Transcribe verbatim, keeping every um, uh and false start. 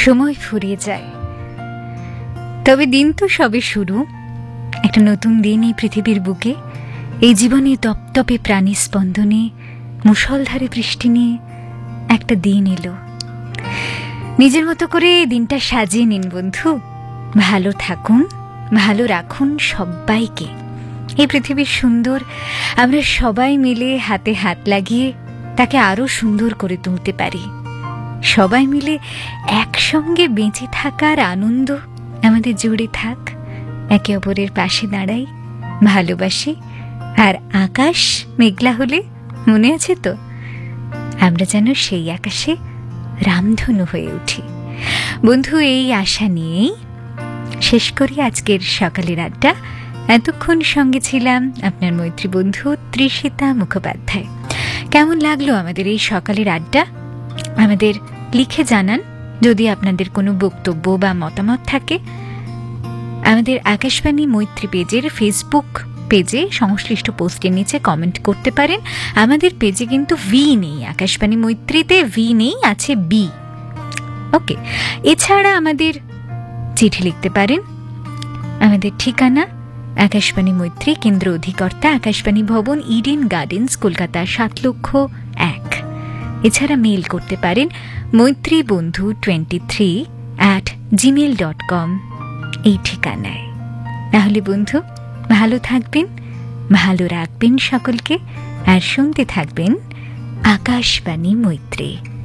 সময় ফুরিয়ে যায়, তবে দিন তো সবে শুরু। একটা নতুন দিন এই পৃথিবীর বুকে, এই জীবনে তপতপে প্রাণী স্পন্দনে মুষলধারে বৃষ্টি নিয়ে একটা দিন এলো। নিজের মতো করে এই দিনটা সাজিয়ে নিন বন্ধু। ভালো থাকুন, ভালো রাখুন সবাইকে। এই পৃথিবীর সুন্দর আমরা সবাই মিলে হাতে হাত লাগিয়ে তাকে আরো সুন্দর করে তুলতে পারি। সবাই মিলে একসঙ্গে বেঁচে থাকার আনন্দ আমাদের জুড়ে থাক। একে অপরের পাশে দাঁড়াই, ভালোবাসি। আর আকাশ মেঘলা হলে মনে আছে তো, আমরা যেন সেই আকাশে রামধনু হয়ে উঠি। বন্ধু, এই আশা নিয়েই শেষ করি আজকের সকালের আড্ডা। এতক্ষণ সঙ্গে ছিলাম আপনার মৈত্রী বন্ধু তৃষিতা মুখোপাধ্যায়। কেমন লাগলো আমাদের এই সকালের আড্ডা? আমাদের লিখে জানান। যদি আপনাদের কোনো বক্তব্য বা মতামত থাকে, আমাদের আকাশবাণী মৈত্রী পেজের ফেসবুক পেজে সংশ্লিষ্ট পোস্টের নিচে কমেন্ট করতে পারেন। আমাদের পেজে কিন্তু ভি নেই, আকাশবাণী মৈত্রীতে ভি নেই, আছে বি। ওকে, এছাড়া আমাদের চিঠি লিখতে পারেন। আমাদের ঠিকানা আকাশবাণী মৈত্রী, কেন্দ্র অধিকর্তা আকাশবাণী ভবন, ইডেন গার্ডেন্স, কলকাতা সাত লক্ষ এক। এছাড়া মেইল করতে পারেন মৈত্রী বন্ধু twenty three at Gmail dot com এই ঠিকানায়। তাহলে বন্ধু, ভালো থাকবেন, ভালো রাখবেন সকলকে, আর শুনতে থাকবেন আকাশবাণী মৈত্রী।